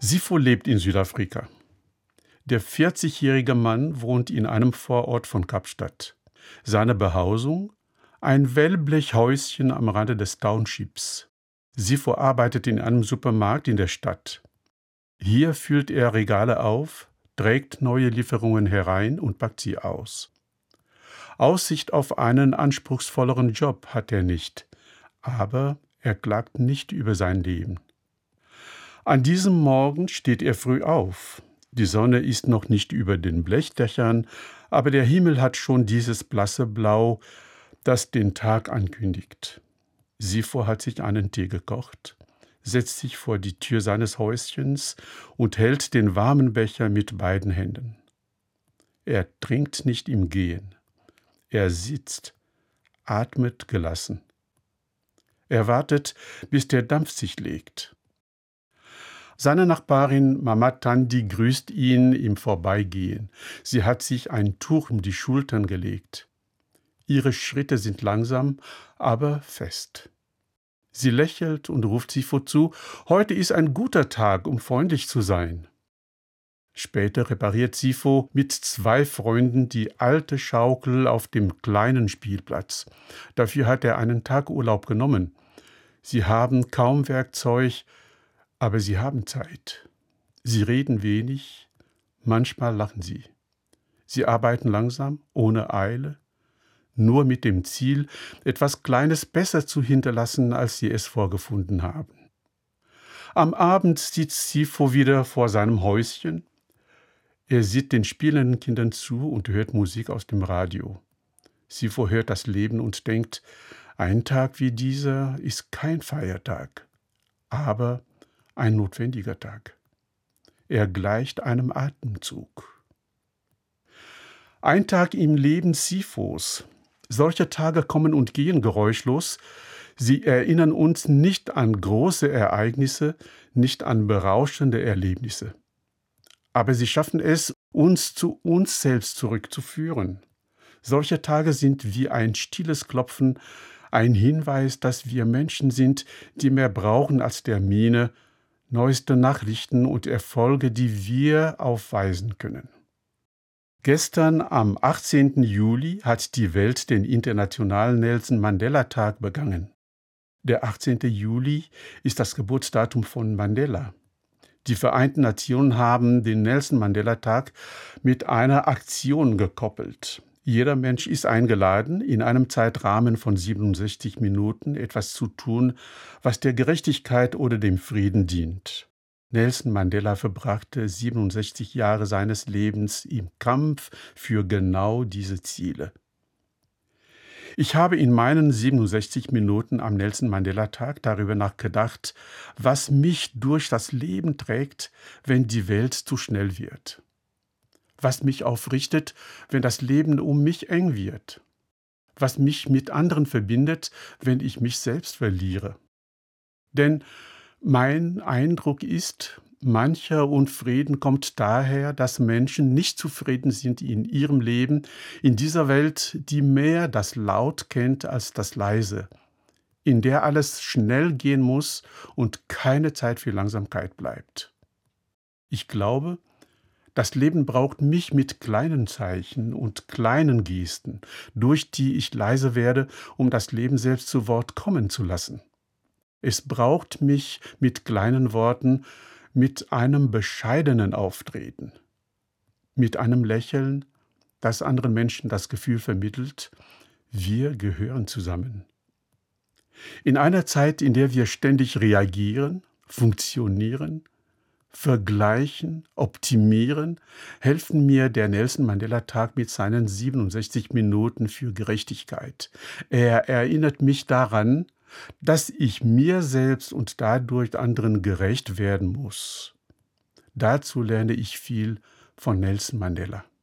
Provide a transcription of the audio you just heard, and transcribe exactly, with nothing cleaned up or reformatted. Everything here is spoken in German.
Sifo lebt in Südafrika. Der vierzigjährige Mann wohnt in einem Vorort von Kapstadt. Seine Behausung? Ein Wellblechhäuschen am Rande des Townships. Sifo arbeitet in einem Supermarkt in der Stadt. Hier füllt er Regale auf, trägt neue Lieferungen herein und packt sie aus. Aussicht auf einen anspruchsvolleren Job hat er nicht, aber er klagt nicht über sein Leben. An diesem Morgen steht er früh auf. Die Sonne ist noch nicht über den Blechdächern, aber der Himmel hat schon dieses blasse Blau, das den Tag ankündigt. Sifo hat sich einen Tee gekocht, setzt sich vor die Tür seines Häuschens und hält den warmen Becher mit beiden Händen. Er trinkt nicht im Gehen. Er sitzt, atmet gelassen. Er wartet, bis der Dampf sich legt. Seine Nachbarin Mama Tandi grüßt ihn im Vorbeigehen. Sie hat sich ein Tuch um die Schultern gelegt. Ihre Schritte sind langsam, aber fest. Sie lächelt und ruft Sifo zu: Heute ist ein guter Tag, um freundlich zu sein. Später repariert Sifo mit zwei Freunden die alte Schaukel auf dem kleinen Spielplatz. Dafür hat er einen Tag Urlaub genommen. Sie haben kaum Werkzeug, aber sie haben Zeit. Sie reden wenig, manchmal lachen sie. Sie arbeiten langsam, ohne Eile, nur mit dem Ziel, etwas Kleines besser zu hinterlassen, als sie es vorgefunden haben. Am Abend sitzt Sifo wieder vor seinem Häuschen. Er sieht den spielenden Kindern zu und hört Musik aus dem Radio. Sifo hört das Leben und denkt, ein Tag wie dieser ist kein Feiertag, aber ein notwendiger Tag. Er gleicht einem Atemzug. Ein Tag im Leben Sifos. Solche Tage kommen und gehen geräuschlos. Sie erinnern uns nicht an große Ereignisse, nicht an berauschende Erlebnisse. Aber sie schaffen es, uns zu uns selbst zurückzuführen. Solche Tage sind wie ein stilles Klopfen, ein Hinweis, dass wir Menschen sind, die mehr brauchen als Termine, neueste Nachrichten und Erfolge, die wir aufweisen können. Gestern, am achtzehnten Juli, hat die Welt den internationalen Nelson-Mandela-Tag begangen. Der achtzehnte Juli ist das Geburtsdatum von Mandela. Die Vereinten Nationen haben den Nelson-Mandela-Tag mit einer Aktion gekoppelt. Jeder Mensch ist eingeladen, in einem Zeitrahmen von siebenundsechzig Minuten etwas zu tun, was der Gerechtigkeit oder dem Frieden dient. Nelson Mandela verbrachte siebenundsechzig Jahre seines Lebens im Kampf für genau diese Ziele. Ich habe in meinen siebenundsechzig Minuten am Nelson-Mandela-Tag darüber nachgedacht, was mich durch das Leben trägt, wenn die Welt zu schnell wird. Was mich aufrichtet, wenn das Leben um mich eng wird. Was mich mit anderen verbindet, wenn ich mich selbst verliere. Denn mein Eindruck ist, mancher Unfrieden kommt daher, dass Menschen nicht zufrieden sind in ihrem Leben, in dieser Welt, die mehr das Laut kennt als das Leise, in der alles schnell gehen muss und keine Zeit für Langsamkeit bleibt. Ich glaube, das Leben braucht mich mit kleinen Zeichen und kleinen Gesten, durch die ich leise werde, um das Leben selbst zu Wort kommen zu lassen. Es braucht mich mit kleinen Worten, mit einem bescheidenen Auftreten, mit einem Lächeln, das anderen Menschen das Gefühl vermittelt, wir gehören zusammen. In einer Zeit, in der wir ständig reagieren, funktionieren, vergleichen, optimieren, helfen mir der Nelson-Mandela-Tag mit seinen siebenundsechzig Minuten für Gerechtigkeit. Er erinnert mich daran, dass ich mir selbst und dadurch anderen gerecht werden muss. Dazu lerne ich viel von Nelson Mandela.